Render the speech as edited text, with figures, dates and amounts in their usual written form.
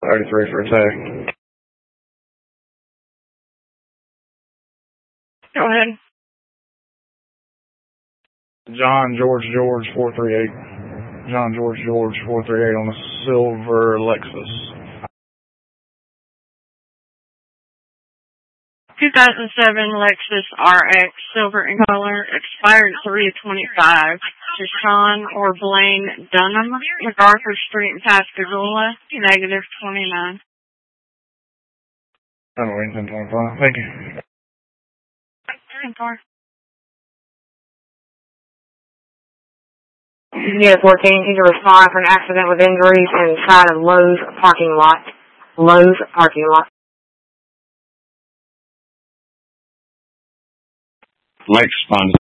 33 for attack. Go ahead. John George 438. John George 438 on a silver Lexus. 2007 Lexus RX, silver in color, expired 3/25. To Sean or Blaine Dunham, MacArthur Street in Pascagoula, -29. I don't know, 1025. Thank you. Unit 14, need to respond for an accident with injuries inside of Lowe's parking lot. Lowe's parking lot. Mike responded.